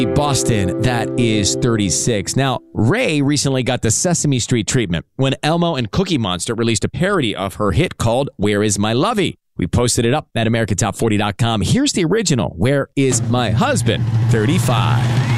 Boston, that is 36. Now, Ray recently got the Sesame Street treatment when Elmo and Cookie Monster released a parody of her hit called Where Is My Lovey? We posted it up at AmericaTop40.com. Here's the original, Where Is My Husband? 35.